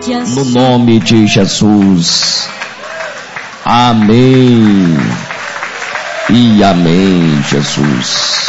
no nome de Jesus. Amém e amém, Jesus.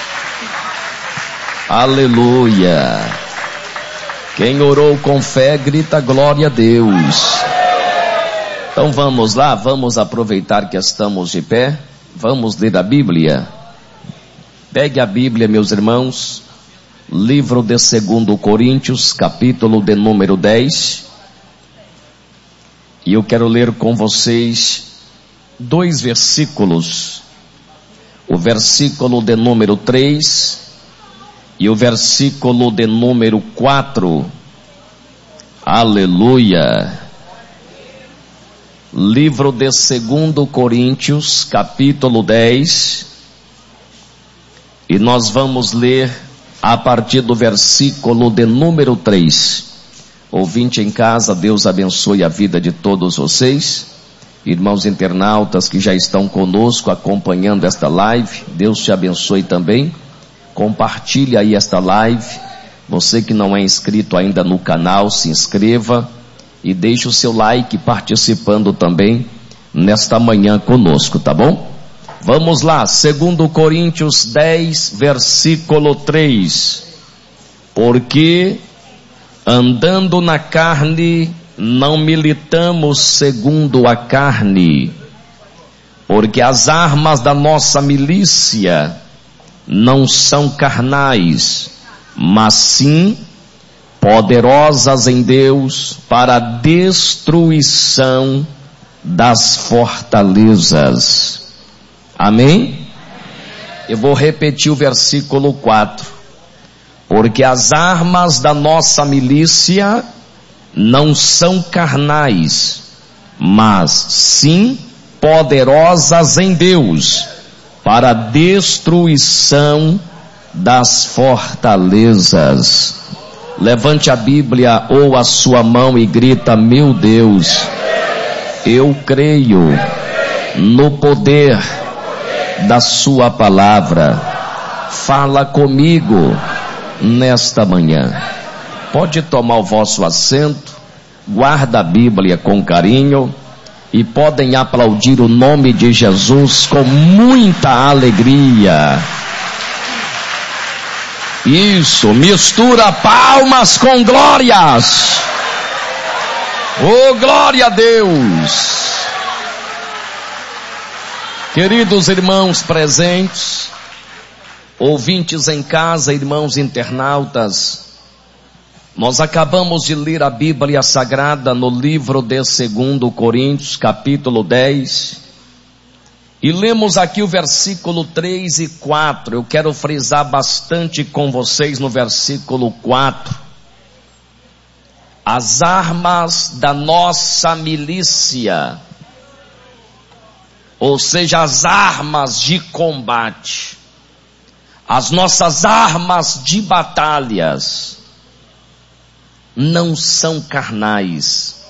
Aleluia. Quem orou com fé, grita glória a Deus. Então vamos lá, vamos aproveitar que estamos de pé, vamos ler a Bíblia. Pegue a Bíblia, meus irmãos, livro de 2 Coríntios, capítulo de número 10. E eu quero ler com vocês 2 versículos. O versículo de número 3 e o versículo de número 4. Aleluia. Livro de 2 Coríntios, capítulo 10. E nós vamos ler a partir do versículo de número 3. Ouvinte em casa, Deus abençoe a vida de todos vocês. Irmãos internautas que já estão conosco acompanhando esta live, Deus te abençoe também. Compartilhe aí esta live. Você que não é inscrito ainda no canal, se inscreva e deixe o seu like participando também nesta manhã conosco, tá bom? Vamos lá, 2 Coríntios 10, versículo 3. Porque andando na carne, não militamos segundo a carne, porque as armas da nossa milícia não são carnais, mas sim poderosas em Deus para a destruição das fortalezas. Amém? Eu vou repetir o versículo 4. Porque as armas da nossa milícia não são carnais, mas sim poderosas em Deus para a destruição das fortalezas. Levante a Bíblia ou a sua mão e grita: meu Deus, eu creio no poder da sua palavra. Fala comigo nesta manhã. Pode tomar o vosso assento, guarda a Bíblia com carinho e podem aplaudir o nome de Jesus com muita alegria. Isso, mistura palmas com glórias. Oh, glória a Deus. Queridos irmãos presentes, ouvintes em casa, irmãos internautas, nós acabamos de ler a Bíblia Sagrada no livro de 2 Coríntios, capítulo 10, e lemos aqui o versículo 3 e 4. Eu quero frisar bastante com vocês no versículo 4. As armas da nossa milícia, ou seja, as armas de combate, as nossas armas de batalhas, não são carnais,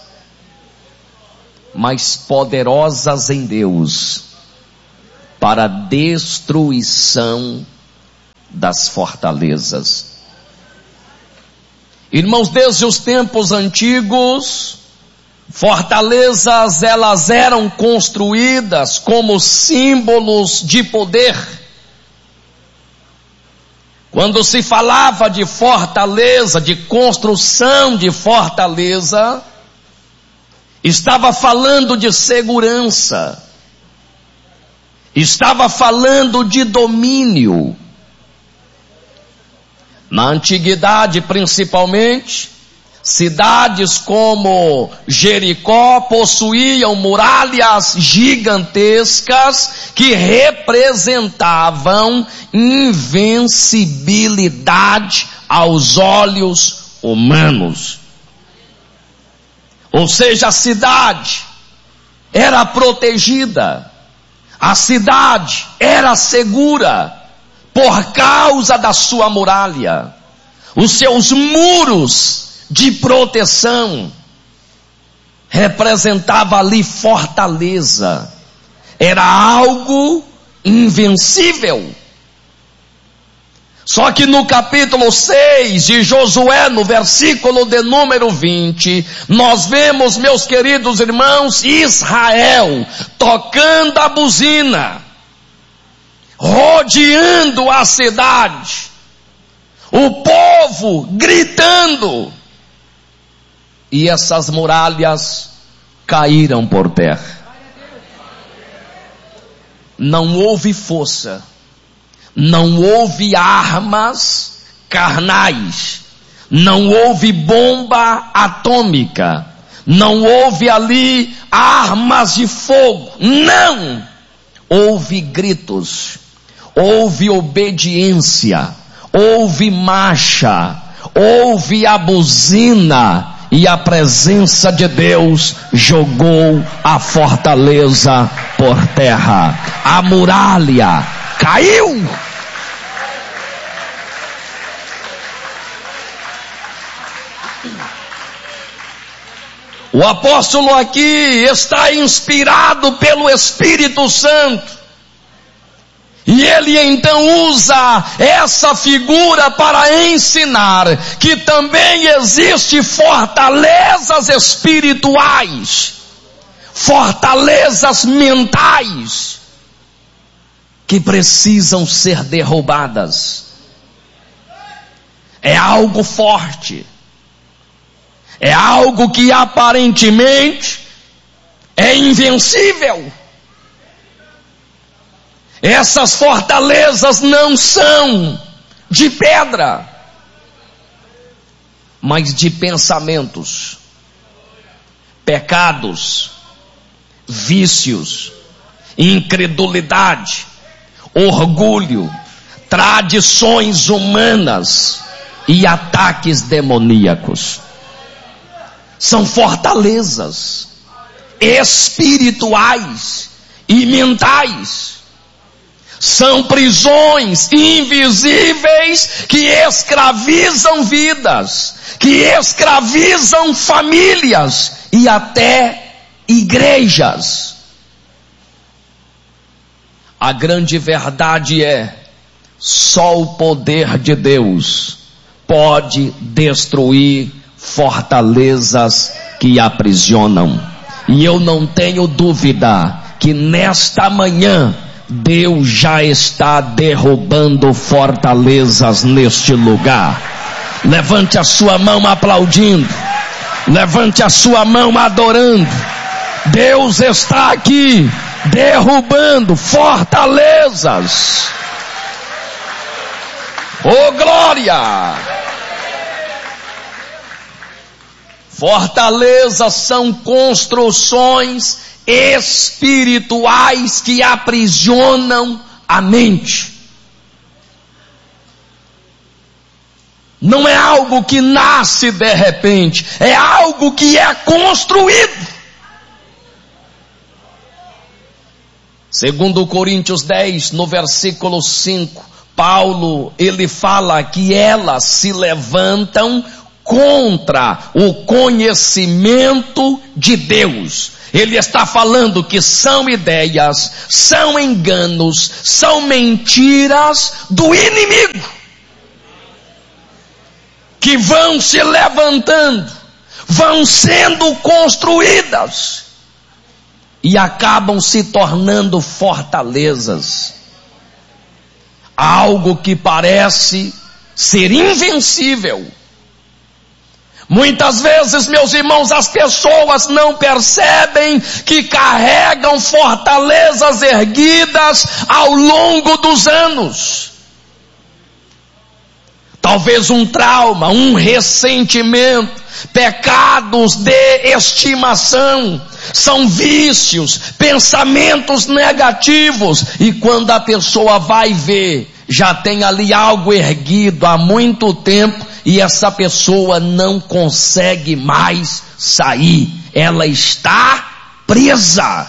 mas poderosas em Deus para a destruição das fortalezas. Irmãos, desde os tempos antigos, fortalezas elas eram construídas como símbolos de poder. Quando se falava de fortaleza, de construção de fortaleza, estava falando de segurança, estava falando de domínio. Na antiguidade, principalmente, cidades como Jericó possuíam muralhas gigantescas que representavam invencibilidade aos olhos humanos. Ou seja, a cidade era protegida, a cidade era segura por causa da sua muralha, os seus muros de proteção representava ali fortaleza, era algo invencível. Só que no capítulo 6 de Josué, no versículo de número 20, nós vemos, meus queridos irmãos, Israel tocando a buzina, rodeando a cidade, o povo gritando, e essas muralhas caíram por terra. Não houve força, não houve armas carnais, não houve bomba atômica, não houve ali armas de fogo, não! Houve gritos, houve obediência, houve marcha, houve a buzina, e a presença de Deus jogou a fortaleza por terra. A muralha caiu. O apóstolo aqui está inspirado pelo Espírito Santo. E ele então usa essa figura para ensinar que também existe fortalezas espirituais, fortalezas mentais, que precisam ser derrubadas. É algo forte, é algo que aparentemente é invencível. Essas fortalezas não são de pedra, mas de pensamentos, pecados, vícios, incredulidade, orgulho, tradições humanas e ataques demoníacos. São fortalezas espirituais e mentais. São prisões invisíveis que escravizam vidas, que escravizam famílias e até igrejas. A grande verdade é, só o poder de Deus pode destruir fortalezas que aprisionam. E eu não tenho dúvida que nesta manhã Deus já está derrubando fortalezas neste lugar. Levante a sua mão aplaudindo, levante a sua mão adorando. Deus está aqui derrubando fortalezas. Oh glória! Fortalezas são construções espirituais que aprisionam a mente. Não é algo que nasce de repente, é algo que é construído. Segundo Coríntios 10, no versículo 5, Paulo, ele fala que elas se levantam contra o conhecimento de Deus. Ele está falando que são ideias, são enganos, são mentiras do inimigo, que vão se levantando, vão sendo construídas e acabam se tornando fortalezas. Algo que parece ser invencível. Muitas vezes, meus irmãos, as pessoas não percebem que carregam fortalezas erguidas ao longo dos anos. Talvez um trauma, um ressentimento, pecados de estimação, são vícios, pensamentos negativos, e quando a pessoa vai ver, já tem ali algo erguido há muito tempo, e essa pessoa não consegue mais sair, ela está presa.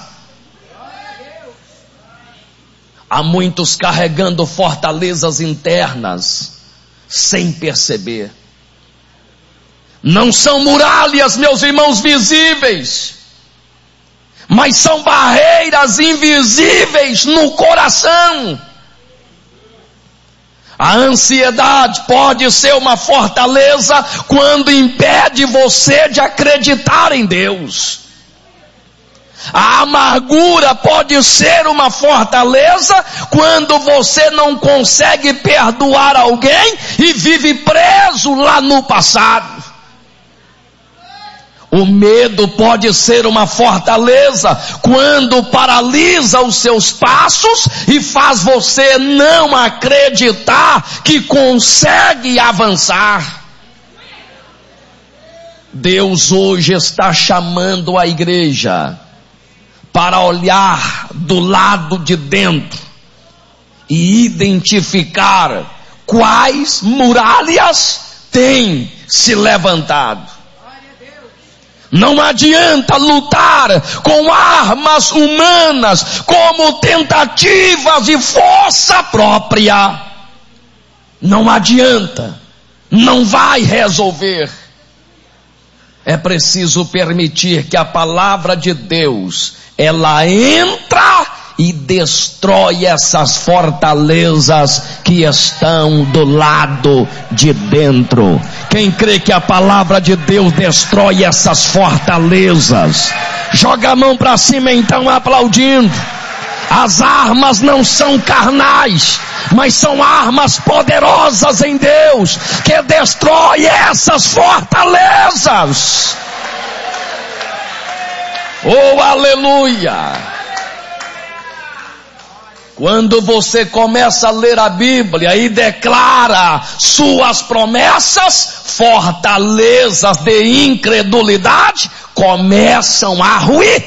Há muitos carregando fortalezas internas, sem perceber. Não são muralhas, meus irmãos, visíveis, mas são barreiras invisíveis no coração. A ansiedade pode ser uma fortaleza quando impede você de acreditar em Deus. A amargura pode ser uma fortaleza quando você não consegue perdoar alguém e vive preso lá no passado. O medo pode ser uma fortaleza quando paralisa os seus passos e faz você não acreditar que consegue avançar. Deus hoje está chamando a igreja para olhar do lado de dentro e identificar quais muralhas têm se levantado. Não adianta lutar com armas humanas como tentativas de força própria. Não adianta. Não vai resolver. É preciso permitir que a palavra de Deus, ela entra e destrói essas fortalezas que estão do lado de dentro. Quem crê que a palavra de Deus destrói essas fortalezas, joga a mão para cima então aplaudindo. As armas não são carnais, mas são armas poderosas em Deus, que destrói essas fortalezas. Oh, aleluia! Quando você começa a ler a Bíblia e declara suas promessas, fortalezas de incredulidade começam a ruir.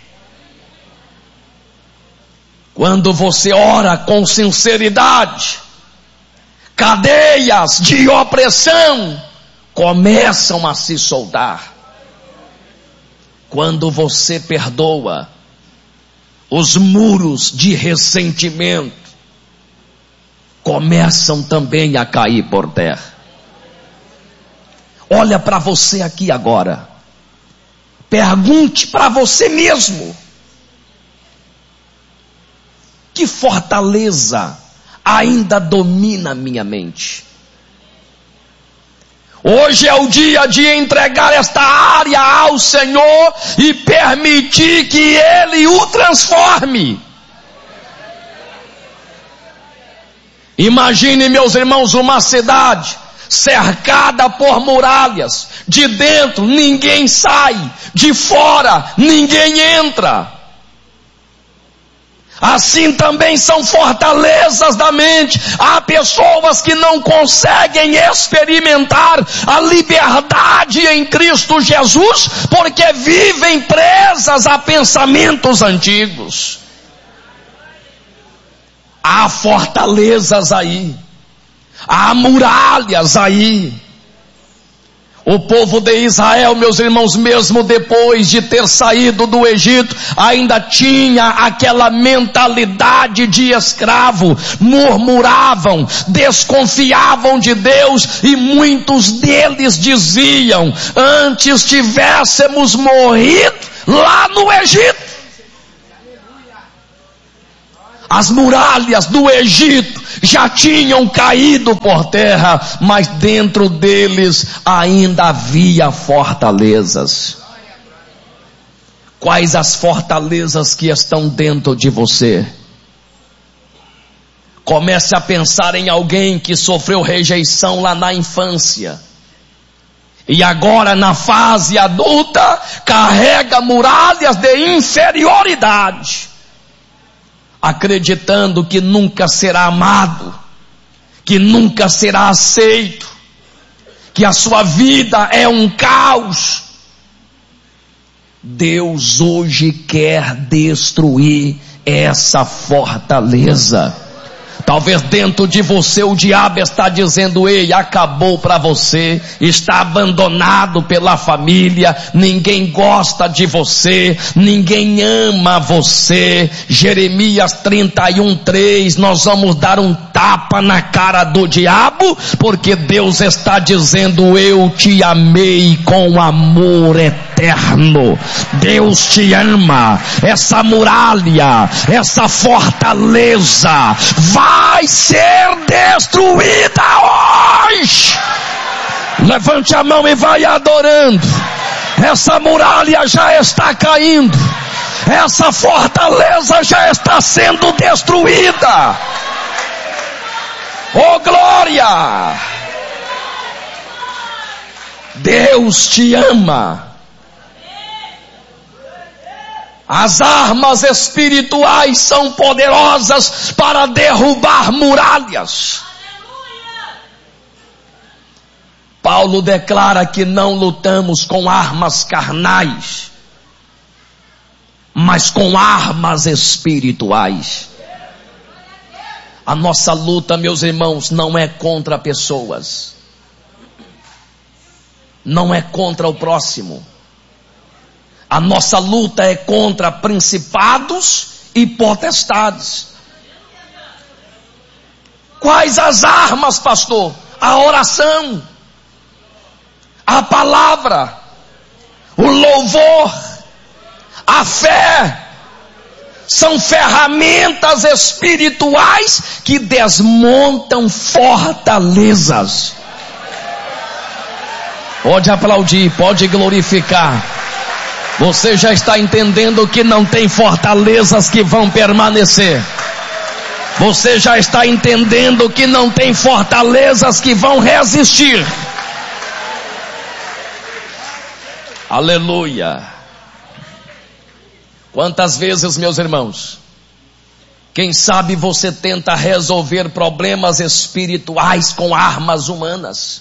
Quando você ora com sinceridade, cadeias de opressão começam a se soltar. Quando você perdoa, os muros de ressentimento começam também a cair por terra. Olha para você aqui agora. Pergunte para você mesmo: que fortaleza ainda domina minha mente? Hoje é o dia de entregar esta área ao Senhor e permitir que Ele o transforme. Imagine, meus irmãos, uma cidade cercada por muralhas. De dentro ninguém sai, de fora ninguém entra. Assim também são fortalezas da mente. Há pessoas que não conseguem experimentar a liberdade em Cristo Jesus, porque vivem presas a pensamentos antigos. Há fortalezas aí, há muralhas aí. O povo de Israel, meus irmãos, mesmo depois de ter saído do Egito, ainda tinha aquela mentalidade de escravo. Murmuravam, desconfiavam de Deus, e muitos deles diziam: antes tivéssemos morrido lá no Egito. As muralhas do Egito já tinham caído por terra, mas dentro deles ainda havia fortalezas. Quais as fortalezas que estão dentro de você? Comece a pensar em alguém que sofreu rejeição lá na infância e agora na fase adulta carrega muralhas de inferioridade, acreditando que nunca será amado, que nunca será aceito, que a sua vida é um caos. Deus hoje quer destruir essa fortaleza. Talvez dentro de você o diabo está dizendo: ei, acabou para você, está abandonado pela família, ninguém gosta de você, ninguém ama você. Jeremias 31:3, nós vamos dar um tapa na cara do diabo, porque Deus está dizendo: eu te amei com amor eterno. eterno. Deus te ama. Essa muralha, essa fortaleza vai ser destruída hoje. Levante a mão e vai adorando. Essa muralha já está caindo. Essa fortaleza já está sendo destruída. Oh, glória! Deus te ama. As armas espirituais são poderosas para derrubar muralhas. Paulo declara que não lutamos com armas carnais, mas com armas espirituais. A nossa luta, meus irmãos, não é contra pessoas, não é contra o próximo. A nossa luta é contra principados e potestades. Quais as armas, pastor? A oração, a palavra, o louvor, a fé. São ferramentas espirituais que desmontam fortalezas. Pode aplaudir, pode glorificar. Você já está entendendo que não tem fortalezas que vão permanecer. Você já está entendendo que não tem fortalezas que vão resistir. Aleluia. Quantas vezes, meus irmãos, quem sabe você tenta resolver problemas espirituais com armas humanas,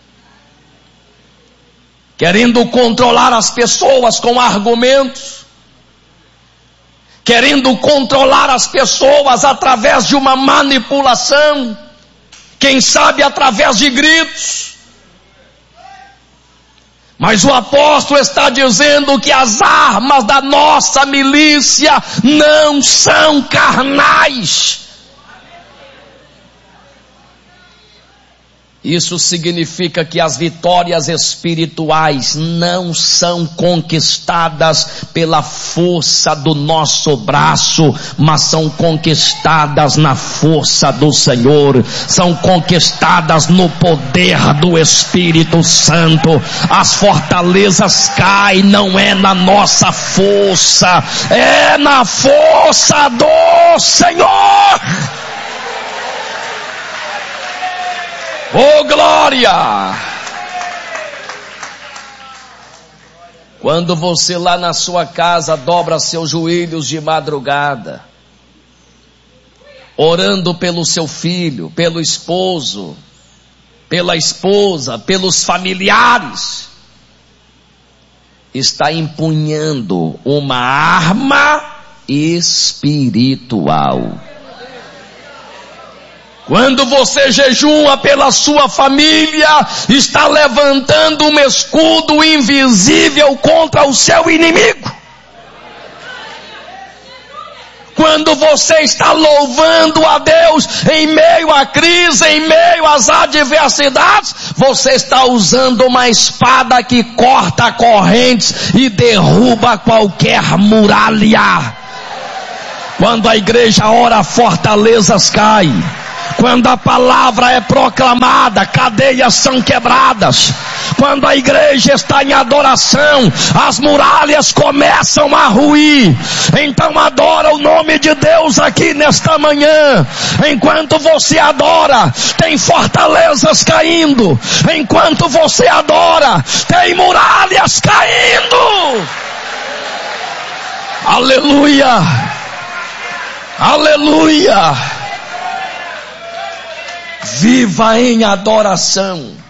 querendo controlar as pessoas com argumentos, querendo controlar as pessoas através de uma manipulação, quem sabe através de gritos. Mas o apóstolo está dizendo que as armas da nossa milícia não são carnais. Isso significa que as vitórias espirituais não são conquistadas pela força do nosso braço, mas são conquistadas na força do Senhor, são conquistadas no poder do Espírito Santo. As fortalezas caem, não é na nossa força, é na força do Senhor. Oh, glória! Quando você lá na sua casa dobra seus joelhos de madrugada, orando pelo seu filho, pelo esposo, pela esposa, pelos familiares, está empunhando uma arma espiritual. Quando você jejua pela sua família, está levantando um escudo invisível contra o seu inimigo. Quando você está louvando a Deus em meio à crise, em meio às adversidades, você está usando uma espada que corta correntes e derruba qualquer muralha. Quando a igreja ora, fortalezas caem. Quando a palavra é proclamada, cadeias são quebradas. Quando a igreja está em adoração, as muralhas começam a ruir. Então adora o nome de Deus aqui nesta manhã. Enquanto você adora, tem fortalezas caindo. Enquanto você adora, tem muralhas caindo. Aleluia! Aleluia! Viva em adoração.